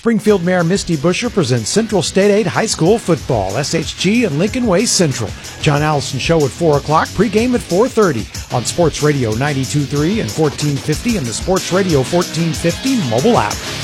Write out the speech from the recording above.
Springfield Mayor Misty Buscher presents Central State Aid High School football, SHG and Lincoln Way Central. John Allison Show at 4 o'clock, pregame at 4:30 on Sports Radio 92.3 and 1450 and the Sports Radio 1450 mobile app.